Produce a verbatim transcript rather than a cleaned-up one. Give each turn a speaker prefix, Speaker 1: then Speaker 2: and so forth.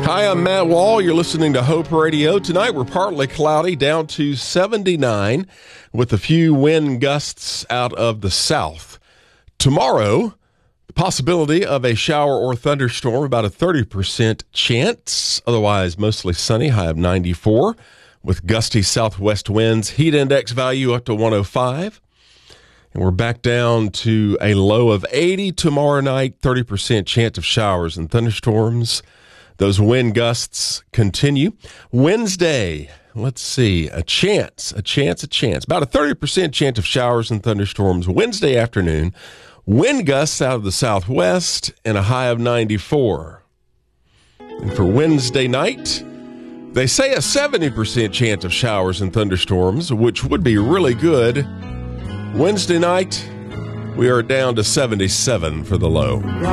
Speaker 1: Hi, I'm Matt Wall. You're listening to Hope Radio. Tonight we're partly cloudy, down to seventy-nine, with a few wind gusts out of the south. Tomorrow, the possibility of a shower or thunderstorm, about a thirty percent chance. Otherwise, mostly sunny, high of ninety-four, with gusty southwest winds. Heat index value up to one oh five. And we're back down to a low of eighty tomorrow night, thirty percent chance of showers and thunderstorms. Those wind gusts continue. Wednesday, let's see, a chance, a chance, a chance. About a thirty percent chance of showers and thunderstorms Wednesday afternoon. Wind gusts out of the southwest and a high of ninety-four. And for Wednesday night, they say a seventy percent chance of showers and thunderstorms, which would be really good. Wednesday night, we are down to seventy-seven for the low.